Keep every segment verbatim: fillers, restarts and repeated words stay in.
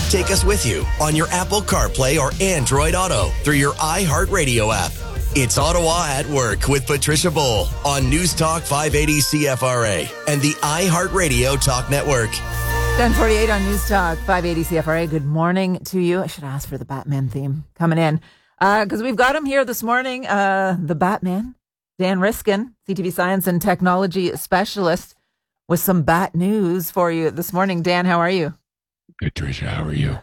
Take us with you on your Apple CarPlay or Android Auto through your iHeartRadio app. It's Ottawa at Work with Patricia Bull on News Talk five eighty C F R A and the iHeartRadio Talk Network. ten forty-eight on News Talk five eighty C F R A. Good morning to you. I should ask for the Batman theme coming in because uh, we've got him here this morning. Uh, the Batman, Dan Riskin, C T V Science and Technology Specialist, with some bat news for you this morning. Dan, how are you? Patricia, how are you?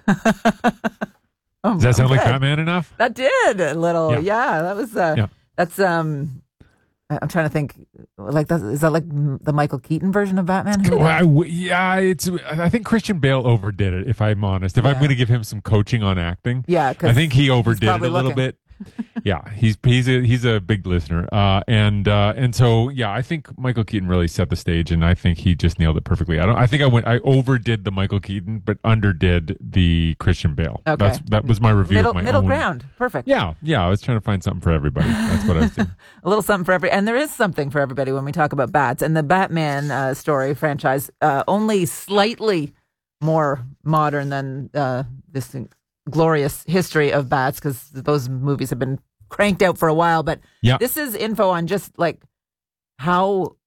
oh, Does that sound good. like Batman enough? That did a little. Yeah, Yeah. yeah that was. Uh, Yeah. That's um. I- I'm trying to think. Like, that, is that like the Michael Keaton version of Batman? Who Well, I w- yeah, it's. I think Christian Bale overdid it. If I'm honest, if Yeah. I'm going to give him some coaching on acting, Yeah, 'cause I think he overdid it a probably little looking. bit. Yeah, he's he's a he's a big listener, uh, and uh, and so yeah, I think Michael Keaton really set the stage, and I think he just nailed it perfectly. I don't. I think I went. I overdid the Michael Keaton, but underdid the Christian Bale. Okay. That's that was my review middle of my middle own. ground. Perfect. Yeah, yeah. I was trying to find something for everybody. That's what I was doing. A little something for every, and there is something for everybody when we talk about bats. And the Batman uh, story franchise, uh, only slightly more modern than uh, this glorious history of bats, because those movies have been cranked out for a while. But Yeah. this is info on just like how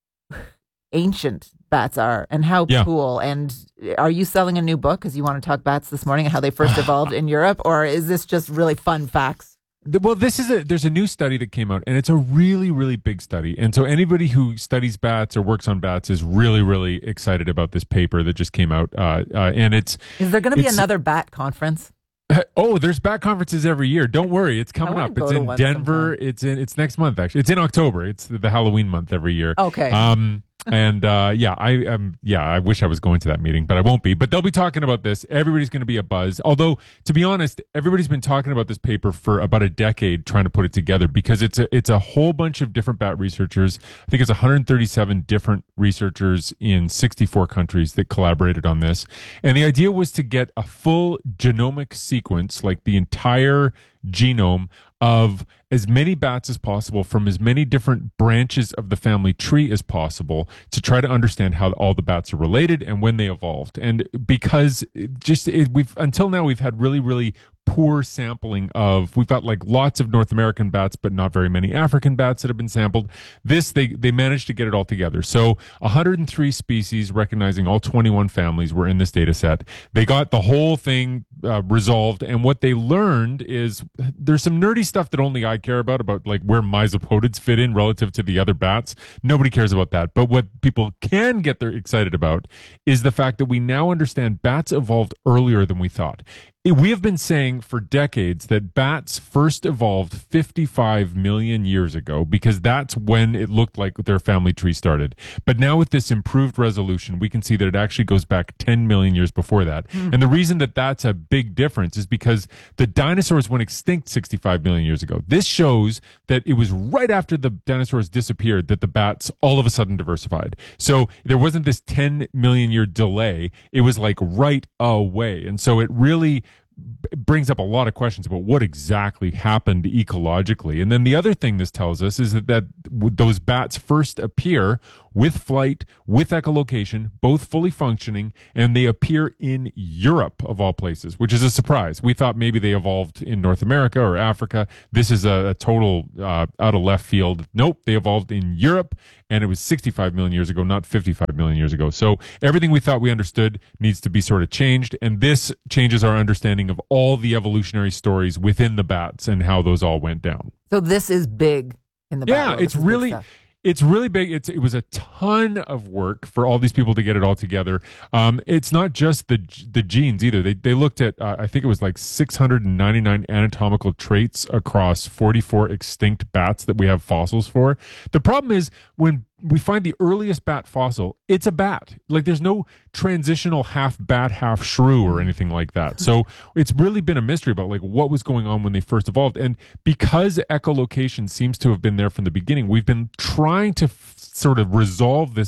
ancient bats are and how Yeah. cool. And are you selling a new book because you want to talk bats this morning and how they first evolved in Europe, or is this just really fun facts? The- Well, this is a there's a new study that came out, and it's a really, really big study. And so anybody who studies bats or works on bats is really, really excited about this paper that just came out. Uh, uh, and it's Is there going to be It's- another bat conference? oh, there's bat conferences every year. Don't worry, it's coming wanna up. go It's to in one Denver. sometime. It's in it's next month actually. It's in October. It's the Halloween month every year. Okay. Um. And uh, yeah, I um yeah, I wish I was going to that meeting, but I won't be. But they'll be talking about this. Everybody's going to be a buzz. Although, to be honest, everybody's been talking about this paper for about a decade, trying to put it together because it's a it's a whole bunch of different bat researchers. I think it's one hundred thirty-seven different researchers in sixty-four countries that collaborated on this. And the idea was to get a full genomic sequence, like the entire genome of as many bats as possible from as many different branches of the family tree as possible to try to understand how all the bats are related and when they evolved. And because it just it, we've until now we've had really really poor sampling of we've got like lots of North American bats but not very many African bats that have been sampled. This they they managed to get it all together. So one hundred three species recognizing all twenty-one families were in this data set. They got the whole thing uh, resolved, and what they learned is there's some nerdy stuff that only I care about about like where mysopodids fit in relative to the other bats. Nobody cares about that. But what people can get their excited about is the fact that we now understand bats evolved earlier than we thought. We have been saying for decades that bats first evolved fifty-five million years ago because that's when it looked like their family tree started. But now with this improved resolution, we can see that it actually goes back ten million years before that. Mm. And the reason that that's a big difference is because the dinosaurs went extinct sixty-five million years ago. This shows that it was right after the dinosaurs disappeared that the bats all of a sudden diversified. So there wasn't this ten million year delay. It was like right away. And so it really brings up a lot of questions about what exactly happened ecologically. And then the other thing this tells us is that, that those bats first appear with flight, with echolocation, both fully functioning, and they appear in Europe of all places, which is a surprise. We thought maybe they evolved in North America or Africa. This is a, a total uh, out of left field. Nope, they evolved in Europe, and it was sixty-five million years ago, not fifty-five million years ago. So everything we thought we understood needs to be sort of changed, and this changes our understanding of all the evolutionary stories within the bats and how those all went down. So this is big in the bat Yeah, world. it's This is big really stuff. it's really big. It's it was a ton of work for all these people to get it all together. Um, it's not just the the genes either. They they looked at uh, I think it was like six hundred ninety-nine anatomical traits across forty-four extinct bats that we have fossils for. The problem is when we find the earliest bat fossil, it's a bat. Like there's no transitional half bat, half shrew or anything like that. So it's really been a mystery about like what was going on when they first evolved. And because echolocation seems to have been there from the beginning, we've been trying to f- sort of resolve this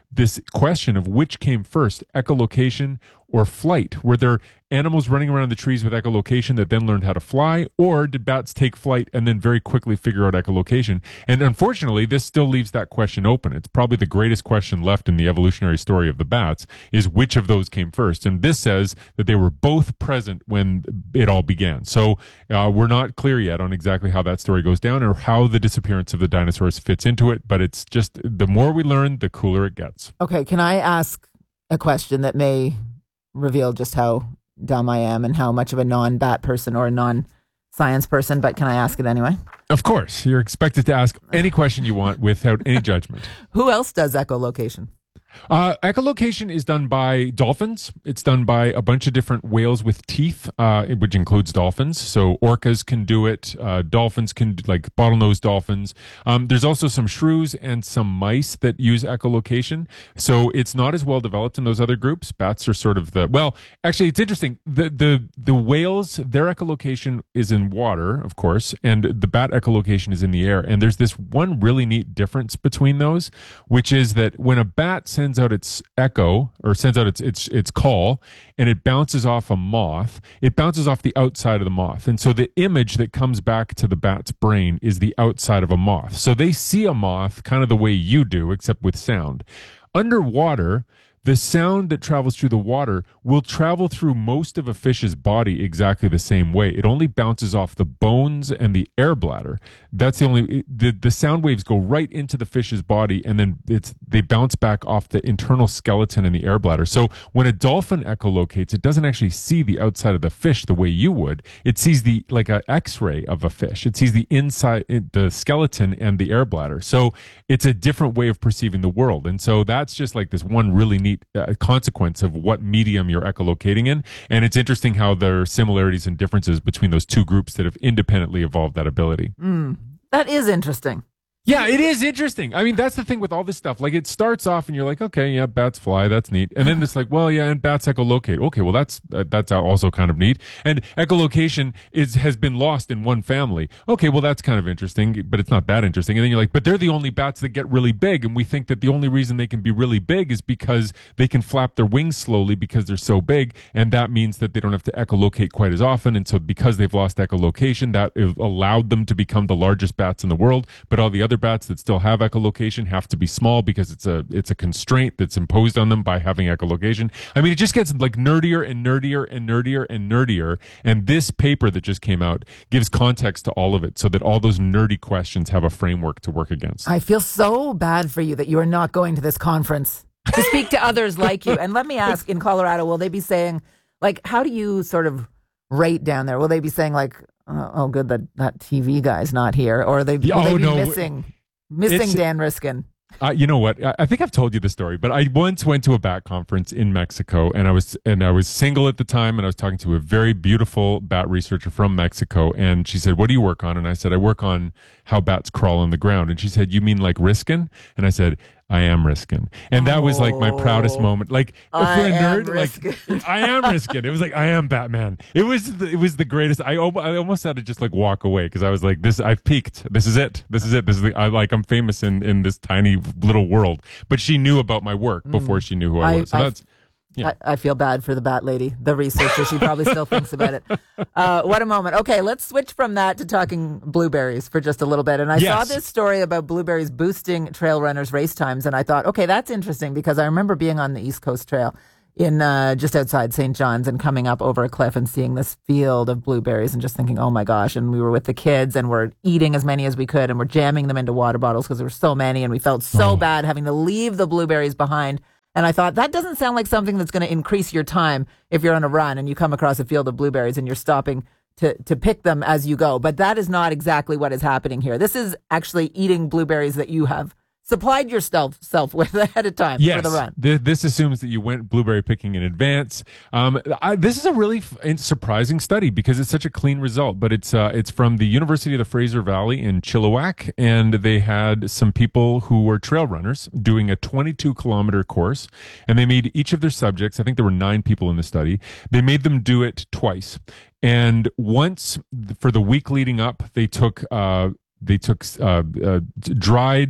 this question of which came first, echolocation or flight. Were there animals running around the trees with echolocation that then learned how to fly, or did bats take flight and then very quickly figure out echolocation? And unfortunately, this still leaves that question open. It's probably the greatest question left in the evolutionary story of the bats, is which of those came first? And this says that they were both present when it all began. So uh, we're not clear yet on exactly how that story goes down or how the disappearance of the dinosaurs fits into it, but it's just the more we learn, the cooler it gets. Okay, can I ask a question that may reveal just how dumb I am and how much of a non-bat person or a non-science person, but can I ask it anyway? Of course. You're expected to ask any question you want without any judgment. Who else does echolocation? Uh, echolocation is done by dolphins. It's done by a bunch of different whales with teeth, uh, which includes dolphins. So orcas can do it. Uh, dolphins can, like bottlenose dolphins. Um, there's also some shrews and some mice that use echolocation. So it's not as well developed in those other groups. Bats are sort of the, well, actually it's interesting. The, the, the whales, their echolocation is in water, of course, and the bat echolocation is in the air. And there's this one really neat difference between those, which is that when a bat sends out its echo or sends out its its its call and it bounces off a moth, it bounces off the outside of the moth. And so the image that comes back to the bat's brain is the outside of a moth. So they see a moth kind of the way you do, except with sound. Underwater, the sound that travels through the water will travel through most of a fish's body exactly the same way. It only bounces off the bones and the air bladder. That's the only, the, the sound waves go right into the fish's body, and then it's, they bounce back off the internal skeleton and the air bladder. So when a dolphin echolocates, it doesn't actually see the outside of the fish the way you would. It sees the, like an x-ray of a fish. It sees the inside, the skeleton and the air bladder. So it's a different way of perceiving the world. And so that's just like this one really neat uh, consequence of what medium you're echolocating in. And it's interesting how there are similarities and differences between those two groups that have independently evolved that ability. Mm, that is interesting. Yeah, it is interesting. I mean, that's the thing with all this stuff. Like, it starts off and you're like, okay, yeah, bats fly. That's neat. And then it's like, well, yeah, and bats echolocate. Okay, well, that's uh, that's also kind of neat. And echolocation is has been lost in one family. Okay, well, that's kind of interesting, but it's not that interesting. And then you're like, but they're the only bats that get really big. And we think that the only reason they can be really big is because they can flap their wings slowly because they're so big. And that means that they don't have to echolocate quite as often. And so because they've lost echolocation, that allowed them to become the largest bats in the world. But all the other bats that still have echolocation have to be small because it's a it's a constraint that's imposed on them by having echolocation. I mean, it just gets like nerdier and nerdier and nerdier and nerdier. And this paper that just came out gives context to all of it so that all those nerdy questions have a framework to work against. I feel so bad for you that you are not going to this conference to speak to others like you. And let me ask, in Colorado, will they be saying, like, how do you sort of rate down there? Will they be saying like, oh, oh good, that, that T V guy's not here? Or are they, will oh, they be no. missing... Missing It's, Dan Riskin. Uh, you know what? I, I think I've told you the story, but I once went to a bat conference in Mexico, and I was and I was single at the time, and I was talking to a very beautiful bat researcher from Mexico, and she said, "What do you work on?" And I said, "I work on how bats crawl on the ground." And she said, "You mean like Riskin?" And I said, I am Riskin. And that oh, was like my proudest moment. Like for I a nerd, Riskin. like I am Riskin. It was like, I am Batman. It was, the, it was the greatest. I, I almost had to just like walk away because I was like, this, I've peaked. This is it. This is it. This is the, I like, I'm famous in, in this tiny little world, but she knew about my work before mm. she knew who I, I was. So I, that's, yeah. I, I feel bad for the bat lady, the researcher. She probably still thinks about it. Uh, what a moment. Okay, let's switch from that to talking blueberries for just a little bit. And I yes. saw this story about blueberries boosting trail runners' race times. And I thought, okay, that's interesting because I remember being on the East Coast Trail in uh, just outside Saint John's and coming up over a cliff and seeing this field of blueberries and just thinking, oh my gosh. And we were with the kids and we're eating as many as we could and we're jamming them into water bottles because there were so many and we felt so oh. bad having to leave the blueberries behind. And I thought, that doesn't sound like something that's going to increase your time if you're on a run and you come across a field of blueberries and you're stopping to, to pick them as you go. But that is not exactly what is happening here. This is actually eating blueberries that you have supplied yourself self with ahead of time yes, for the run. Th- this assumes that you went blueberry picking in advance. Um, I, this is a really f- surprising study because it's such a clean result, but it's uh, it's from the University of the Fraser Valley in Chilliwack, and they had some people who were trail runners doing a twenty-two kilometer course, and they made each of their subjects, I think there were nine people in the study, they made them do it twice. And once for the week leading up, they took uh, they took uh, uh, dried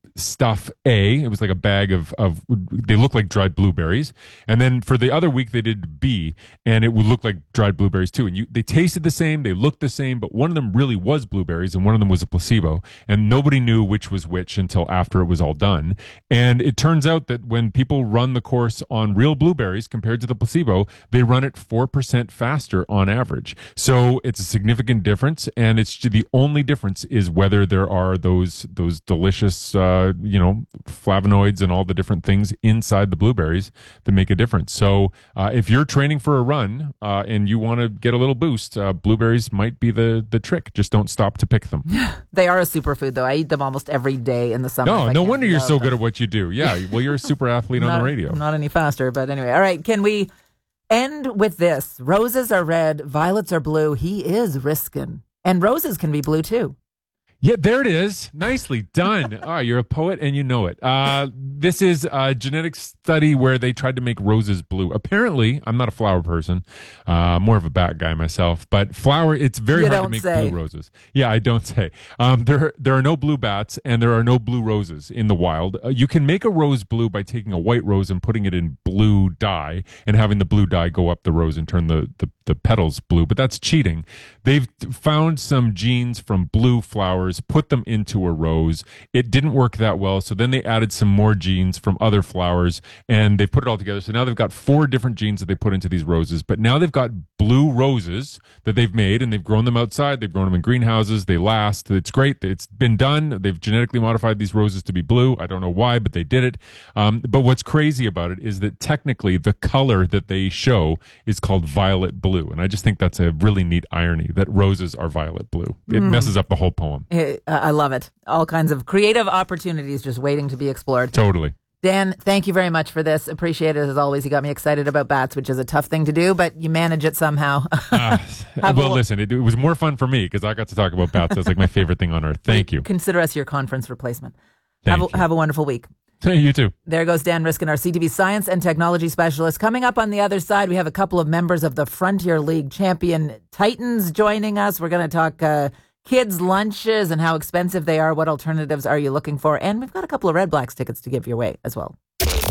stuff A. It was like a bag of, of they look like dried blueberries. And then for the other week, they did B, and it would look like dried blueberries too. And you, they tasted the same, they looked the same, but one of them really was blueberries and one of them was a placebo. And nobody knew which was which until after it was all done. And it turns out that when people run the course on real blueberries compared to the placebo, they run it four percent faster on average. So it's a significant difference. And it's the only difference is whether there are those, those delicious, uh, you know, flavonoids and all the different things inside the blueberries that make a difference. So uh, if you're training for a run uh, and you want to get a little boost, uh, blueberries might be the, the trick. Just don't stop to pick them. They are a superfood, though. I eat them almost every day in the summer. No, no wonder you're so good at what you do. Yeah, well, you're a super athlete not, on the radio. I'm not any faster, but anyway. All right, can we end with this? Roses are red, violets are blue. He is Riskin. And roses can be blue, too. Yeah, there it is. Nicely done. Oh, you're a poet and you know it. Uh, this is a genetic study where they tried to make roses blue. Apparently, I'm not a flower person, uh, more of a bat guy myself, but flower, it's very you hard don't to make say. blue roses. Yeah, I don't say. Um, there, there are no blue bats and there are no blue roses in the wild. Uh, you can make a rose blue by taking a white rose and putting it in blue dye and having the blue dye go up the rose and turn the, the, the petals blue, but that's cheating. They've found some genes from blue flowers, put them into a rose. It didn't work that well, so then they added some more genes from other flowers, and they put it all together. So now they've got four different genes that they put into these roses, but now they've got blue roses that they've made, and they've grown them outside. They've grown them in greenhouses. They last. It's great. It's been done. They've genetically modified these roses to be blue. I don't know why, but they did it. Um, but what's crazy about it is that technically the color that they show is called violet blue, and I just think that's a really neat irony that roses are violet blue. It mm. messes up the whole poem. I love it. All kinds of creative opportunities just waiting to be explored. Totally. Dan, thank you very much for this. Appreciate it as always. You got me excited about bats, which is a tough thing to do, but you manage it somehow. uh, well, a, listen, it, it was more fun for me because I got to talk about bats. That's like my favorite thing on earth. Thank you. Consider us your conference replacement. Thank have, you. A, have a wonderful week. Hey, you too. There goes Dan Riskin, our C T V science and technology specialist. Coming up on the other side, we have a couple of members of the Frontier League champion Titans joining us. We're going to talk uh, kids' lunches and how expensive they are. What alternatives are you looking for? And we've got a couple of Red Blacks tickets to give your way as well.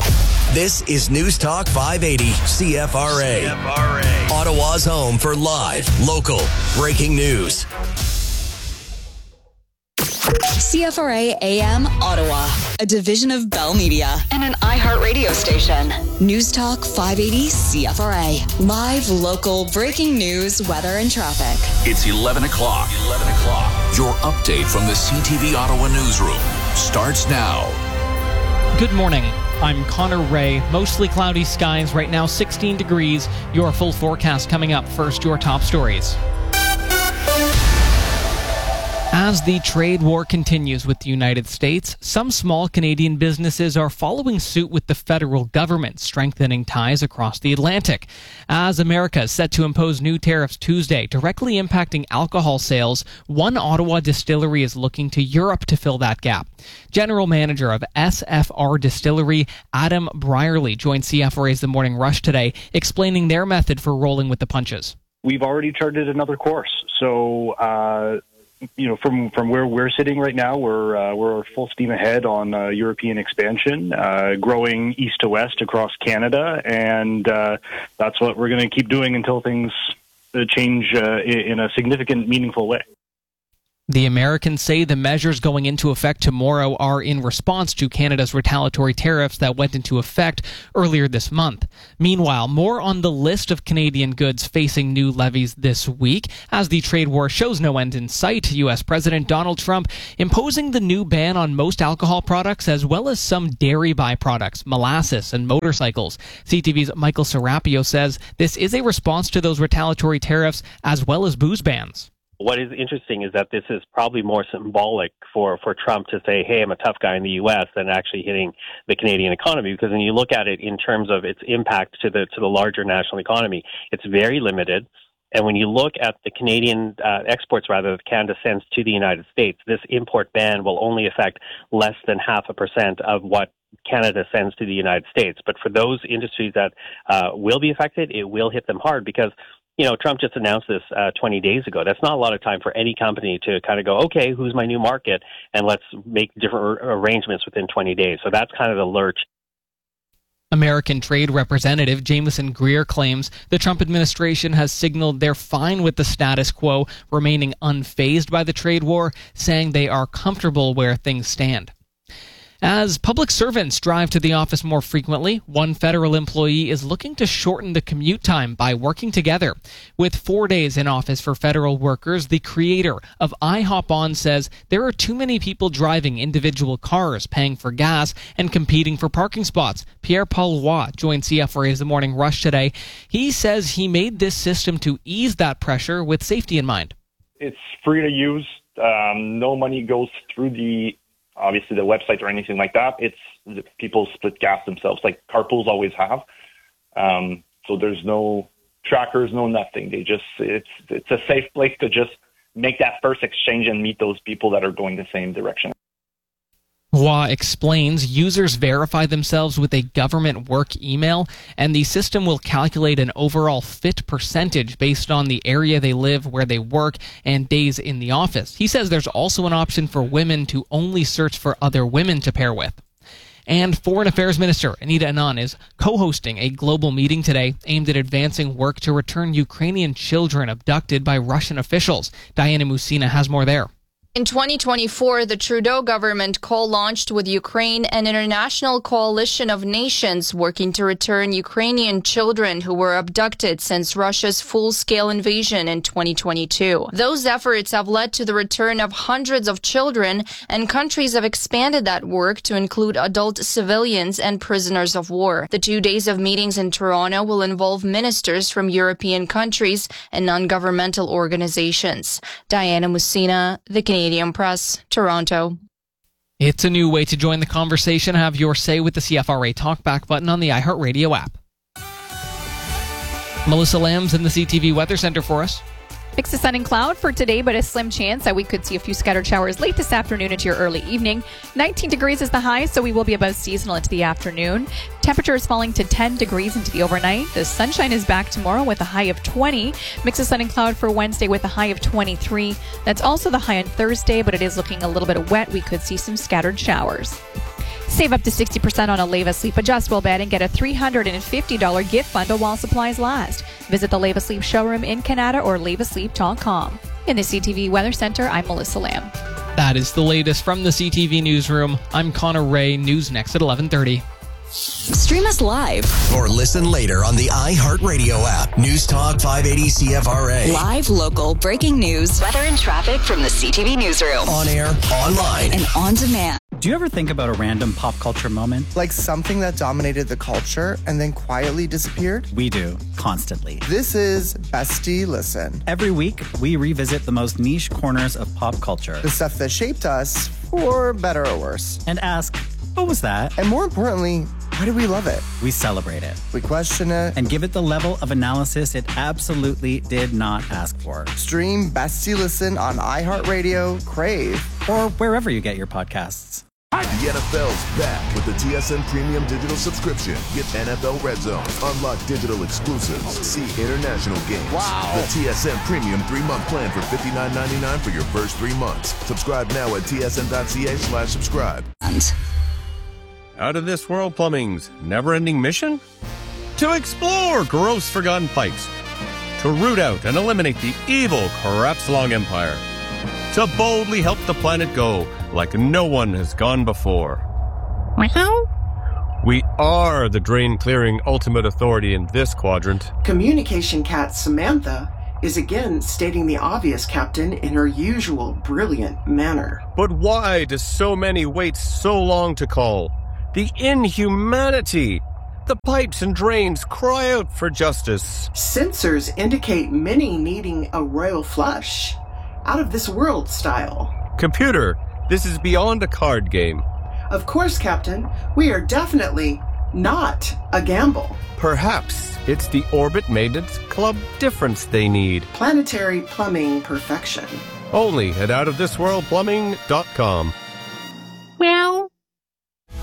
This is News Talk five eighty C F R A. C F R A. Ottawa's home for live, local, breaking news. C F R A A M Ottawa, a division of Bell Media and an iHeart radio station. News Talk five eighty C F R A. Live, local, breaking news, weather, and traffic. It's eleven o'clock. eleven o'clock. Your update from the C T V Ottawa newsroom starts now. Good morning. I'm Connor Ray. Mostly cloudy skies right now, sixteen degrees. Your full forecast coming up. First, your top stories. As the trade war continues with the United States, some small Canadian businesses are following suit with the federal government, strengthening ties across the Atlantic. As America is set to impose new tariffs Tuesday, directly impacting alcohol sales, one Ottawa distillery is looking to Europe to fill that gap. General Manager of S F R Distillery, Adam Brierley, joined C F R A's The Morning Rush today, explaining their method for rolling with the punches. We've already charted another course, so... Uh You know, from, from where we're sitting right now, we're uh, we're full steam ahead on uh, European expansion, uh, growing east to west across Canada, and uh, that's what we're going to keep doing until things uh, change uh, in a significant, meaningful way. The Americans say the measures going into effect tomorrow are in response to Canada's retaliatory tariffs that went into effect earlier this month. Meanwhile, more on the list of Canadian goods facing new levies this week. As the trade war shows no end in sight, U S President Donald Trump imposing the new ban on most alcohol products as well as some dairy byproducts, molasses, and motorcycles. C T V's Michael Serapio says this is a response to those retaliatory tariffs as well as booze bans. What is interesting is that this is probably more symbolic for, for Trump to say, hey, I'm a tough guy in the U S than actually hitting the Canadian economy. Because when you look at it in terms of its impact to the to the larger national economy, it's very limited. And when you look at the Canadian uh, exports, rather, that Canada sends to the United States, this import ban will only affect less than half a percent of what Canada sends to the United States. But for those industries that uh, will be affected, it will hit them hard because you know, Trump just announced this uh, twenty days ago. That's not a lot of time for any company to kind of go, okay, who's my new market? And let's make different ar- arrangements within twenty days. So that's kind of the lurch. American Trade Representative Jameson Greer claims the Trump administration has signaled they're fine with the status quo, remaining unfazed by the trade war, saying they are comfortable where things stand. As public servants drive to the office more frequently, one federal employee is looking to shorten the commute time by working together. With four days in office for federal workers, the creator of iHopOn says there are too many people driving individual cars, paying for gas, and competing for parking spots. Pierre-Paul Roy joined C F R A's The Morning Rush today. He says he made this system to ease that pressure with safety in mind. It's free to use. Um, no money goes through the obviously the website or anything like that. It's people split gas themselves, like carpools always have. Um, so there's no trackers, no nothing. They just it's it's a safe place to just make that first exchange and meet those people that are going the same direction. Roy explains users verify themselves with a government work email, and the system will calculate an overall fit percentage based on the area they live, where they work, and days in the office. He says there's also an option for women to only search for other women to pair with. And Foreign Affairs Minister Anita Anand is co-hosting a global meeting today aimed at advancing work to return Ukrainian children abducted by Russian officials. Diana Musina has more there. In twenty twenty-four, the Trudeau government co-launched with Ukraine an international coalition of nations working to return Ukrainian children who were abducted since Russia's full-scale invasion in twenty twenty-two. Those efforts have led to the return of hundreds of children, and countries have expanded that work to include adult civilians and prisoners of war. The two days of meetings in Toronto will involve ministers from European countries and non-governmental organizations. Diana Musina, The Canadian Canadian Press, Toronto. It's a new way to join the conversation. Have your say with the C F R A Talkback button on the iHeartRadio app. Melissa Lamb's in the C T V Weather Center for us. Mix of sun and cloud for today, but a slim chance that we could see a few scattered showers late this afternoon into your early evening. nineteen degrees is the high, so we will be above seasonal into the afternoon. Temperature is falling to ten degrees into the overnight. The sunshine is back tomorrow with a high of twenty. Mix of sun and cloud for Wednesday with a high of twenty-three. That's also the high on Thursday, but it is looking a little bit wet. We could see some scattered showers. Save up to sixty percent on a Leva Sleep adjustable bed and get a three hundred fifty dollars gift bundle while supplies last. Visit the Leva Sleep showroom in Canada or leva sleep dot com. In the C T V Weather Center, I'm Melissa Lamb. That is the latest from the C T V Newsroom. I'm Connor Ray. News next at eleven thirty. Stream us live or listen later on the iHeartRadio app. News Talk five eighty C F R A. Live, local, breaking news, weather and traffic from the C T V Newsroom. On air, online, and on demand. Do you ever think about a random pop culture moment? Like something that dominated the culture and then quietly disappeared? We do, constantly. This is Bestie Listen. Every week, we revisit the most niche corners of pop culture. The stuff that shaped us, for better or worse. And ask, what was that? And more importantly, why do we love it? We celebrate it. We question it. And give it the level of analysis it absolutely did not ask for. Stream Bestie Listen on iHeartRadio, Crave, or wherever you get your podcasts. The N F L's back with the T S N Premium Digital Subscription. Get N F L Red Zone, unlock digital exclusives, see international games. Wow. The T S N Premium three-month plan for fifty-nine ninety-nine for your first three months. Subscribe now at tsn.ca slash subscribe. And Out of This World Plumbing's never-ending mission? To explore gross forgotten pipes. To root out and eliminate the evil Crapslong Empire. To boldly help the planet go like no one has gone before. We are the drain-clearing ultimate authority in this quadrant. Communication cat Samantha is again stating the obvious, Captain, in her usual brilliant manner. But why do so many wait so long to call? The inhumanity! The pipes and drains cry out for justice. Sensors indicate many needing a royal flush. Out of this world style. Computer, this is beyond a card game. Of course, Captain. We are definitely not a gamble. Perhaps it's the Orbit Maintenance Club difference they need. Planetary plumbing perfection. Only at out of this world plumbing dot com.